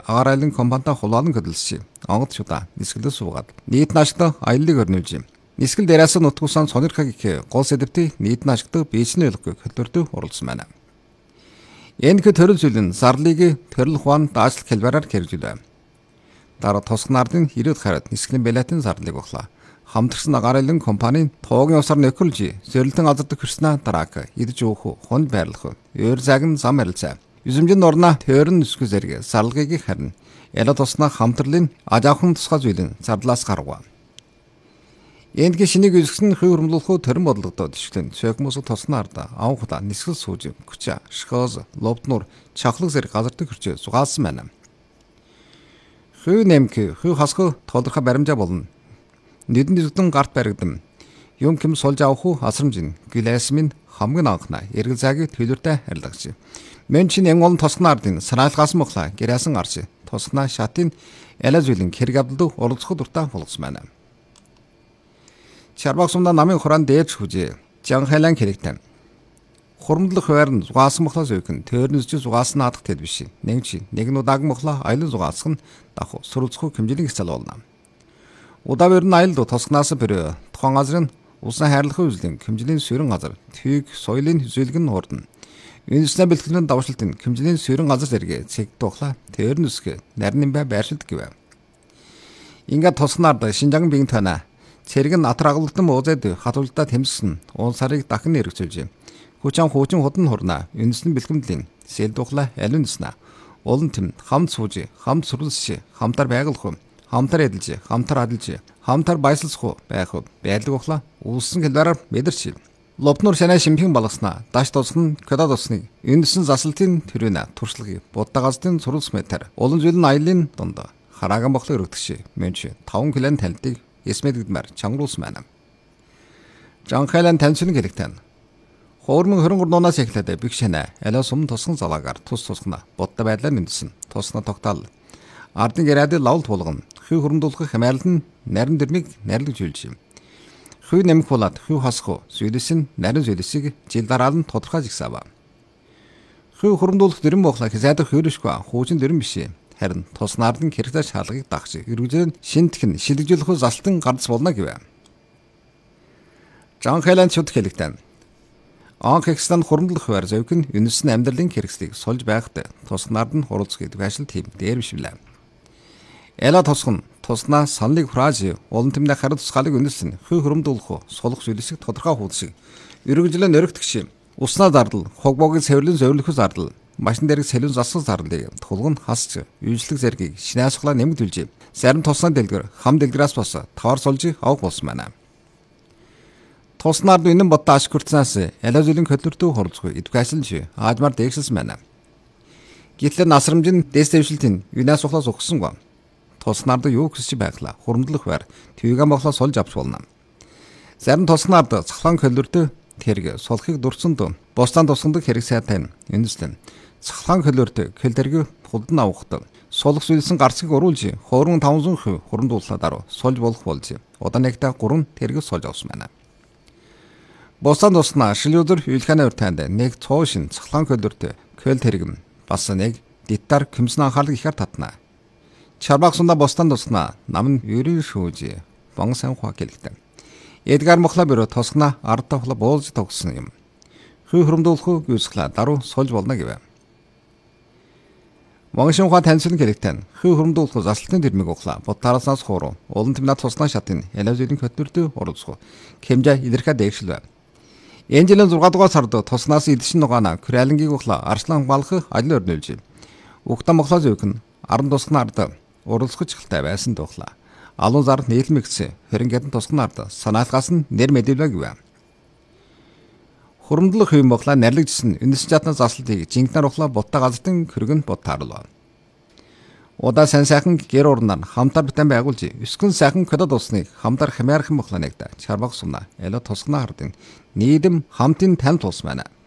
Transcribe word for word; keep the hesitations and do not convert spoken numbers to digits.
агаар айлын компанитай хулаалан хөдөлсөж онгод шудаа нисгэлд суугаад нийт наашигт аяллыг өрнүүлж юм. Нисгэл дээрээс нутгуусан сонирхаг их гол сэдвтий нийт наашигт бийцний ойлгохгүй хөтлөртөө оролцсон байна. Энэ хэд төрөл зүйлэн зарлыг төрөл хуан даажл хэлбэрээр хэрэгжүүлв. Дараа тусгай нардын ирээд хараад нисгэлийн билетийн зарлыг баглаа. Хамтарсан агаар айлын компанийн туугийн усаар нөхөрлж зөрлөлтөн азардаг хүрснэ дараак идэж уух хон байрлах өөр загин зам арилцаа. Юзэмжин орно төрөн нүсгү зэрэг зарлагыг харна. Яла туснаа хамтрлын ажаахан тусгай зүйлэн зарлаас гаргав. Энд гişнийг үсгсэн хүй хөрмлөх төрөн бодлогодод төшлөн цөөхмөс тоснаар да авахда нисгэл сууж күча шхоз лобтнур чахлаг зэрэг газардаг хүрчээ зугаалсан байна. Хүй нэмк хүй хасх толдорхой баримжаа болно. Нэдэн дэвтэн гарт баригдам. Юм ким сулж авах асрамжин гилэсмин хамгийн анхна эргэл цагийг төлөвтэй харьлагч. Мен чин энгол тосгонардын санаалгаас мохла гэрээсэн арч тосгона шатын эла зүйлэн хэрэг авдалд оролцох дуртай болгосон байна. Чарбагсумда намын хураан дээж хүжээ. Жанхайлан хэрэгтэн. Хурамдлах хуваар нь зугаасан мохлоос өйкөн төөрнөсч зугаасан наадах тэд биш. Нэг чи нэг нь удааг мохлоо аялан зугаасах нь давх суралцах хэмжээний хэсэл болно. Удаа ер нь аялд тосгоноос бөрөө тухайн газрын усан хайрлахын үзлэн хэмжээний сөрөн газар тийг соёлын хүзүүлгэн хурдна. Үнэснээ бэлтгэлийн давшилтын хэмжээний сөрөн газар зэрэг цэг тухла төөрнөсгө нарийн бай байршилт гэв. Ингээд тосгоноор Шинжаан бигэн тана цэрэг нь атрагалдсан уузад хатуултаа тэмссэн уун сарыг дахин эргэжүүлж хүчаан хуучин худан хурнаа үнэснэ бэлтгэмдлийн сэл тухла алинснаа олон тэм хамт сууж хамт сүрэлсэж хамтар байгалах хамтар эдэлж хамтар адилж хамтар баясалсах байх байлг ухла улсын хэлбэрээр мэдэрч лобнур санаа шимхэн балгаснаа даш тосгон кодад усныг үнэсэн засалтын төрөнө туршлагыг буддагаздын суралц метр олон зүйл нь аялын дунд харааган бохлог өргөдөгч мөнч таван килон талдыг эсмэдгдмар чангруулсан байна. Жанхайлан таньсан хэлэгтэн хоормон хөрөнгө нуунаас эхлээд бигшэнэ алаа сум тусган залаагаар тус тусгана будда байдлаар нэмсэн тусна тогтоол ардын гэрээдээ лавл туулган хүй хөрөмдүүлэх хэмэрлэн нарийн дэрмиг нарилж үйлж юм. Хүй нэмэх болоод хүй хасах зүйлс нь нарийн зүйлсийг жил дараа нь тодорхой жигсаав. Хүй хөрөмдүүлэх дэрэм бохлаа хязгаарлах хөрөшгүй хуучин дэрэм биш. Харин тус нардын хэрэгтэй шалгыг дагч эргүүлэн шинтгэн шилэгжүүлэх залтан гарц болно гэв. Жанхайлан чуд хэлэгтэн анх экстан хурамдлах хуваар зөвхөн үнэсний амьдралын хэрэгслийг сулж байхад тус нард нь хуралц гэдэг ажил тийм дээр биш билээ. Эла тосгон туснаа саналыг хурааж олон тэмдэг харин тусгаалыг үнэлсэн хүй хөрөмдүүлэх сулах зүйлсийг тодорхой хуудсыг эргүүлэн өргөдөгч уснаа дардал хогбогийн цэвэрлэн зөвлөхөс дардал машин дээрх сэлэн засах зарлыг тулгын хасч үйлчлэг зэргийг шинаасглаа нэмэгдүүлж зарим туснаа дэлгэр хам дэлгэрээс бас тавар сулж авах болсон байна. Туснаар үнэн бодтоо ашигурцнаас алаа зүйлэн хөдлөртөө хорцгүй эдвэсэлж аажмаар дээгсэлсэн байна. Гэтэл насрамжин дэстэвшилтийн юнаас ухлаас ухсан гоо. Туснаард юу хүсэж байглаа хурамдлах байр твигэн боглоо сулж авч болно. Зарим туснаард цахлаан хөдлөртөө тэрэг сулхыг дурцсанд бостан тусгандаг хэрэг сайтай үнэслэн цахлаан хөлөөрт кэлдэрг хулдан авахд сулх зүйлсэн гарцыг уруулж хоорон таван сая хурамдууллаа дараа сулж болох болж одоо нэгтээ гурван тэрэг сулж авсан байна. Бостан туснаа шилүүдэр үйлхэнэ уртанд нэг цоошин цахлаан хөлөөрт кэл тэрэг бас нэг диттар küмсэн анхаарлыг ихэр татна. Чарбагсунда бостан туснаа нам нь ерөн шүүж бон сан хаа гэлэгтэн. Эдгар мохла бөрө тосгона ард тавхла боолж тогсон юм. Хүй хөрөмдүүлэх гүйцэглээ даруй сулж болно гэв. Монгшин хаа таньсан хэлэгтэн хүй хөрөмдүүлэх засалтын дэрмиг ухлаа бодтараснаас хууруу олон тэмнэ туснаа шатын элевзэлийн хөтөлбөртөө оролцох хэмжээ илэрхэ дээгшил байна. Энэ жилийн зургаан дугаар сард туснаас эдшин нугаана Кралингийн ухлаа арслан балах ажил өрнүүлж. Угтан мохлоо зөвхөн ард тусгана ард оролцох чиглэлтэй байсан тухлаа. Алуун зард нийлмэгц хэрэнгэдэн тусганаард санаалгаас нь нэр мэдээлвэ гэв. Хурамдлах юм боглаа нарлагжсэн үнэс чадна заслтыг жинкнэр ухлаа бутта газартын хөргөн бот тааруулав. Удаа сайн сайхан гэр орнаар хамтар битэн байгуулж өскөн сайхан кодод усныг хамтар хэмээрхэн боглаа нэгдэ чарбаг сумна эло тусгана хардын нийдэм хамтын тань тулс байна.